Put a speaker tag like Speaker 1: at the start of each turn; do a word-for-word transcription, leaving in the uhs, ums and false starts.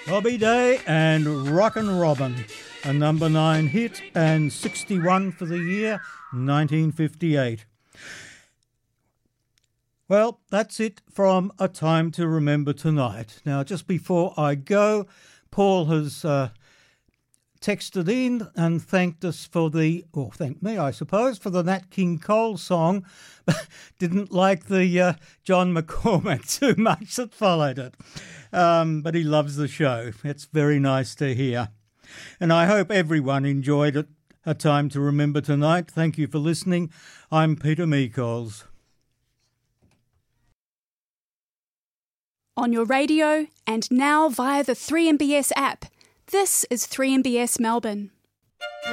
Speaker 1: Bobby Day and Rockin' Robin, a number nine hit and sixty-one for the year nineteen fifty-eight. Well, that's it from A Time to Remember Tonight. Now, just before I go, Paul has uh, texted in and thanked us for the, or thanked me, I suppose, for the Nat King Cole song. Didn't like the uh, John McCormack too much that followed it. Um, but he loves the show. It's very nice to hear. And I hope everyone enjoyed it. A Time to Remember Tonight. Thank you for listening. I'm Peter Meekols.
Speaker 2: On your radio and now via the three M B S app. This is three M B S Melbourne.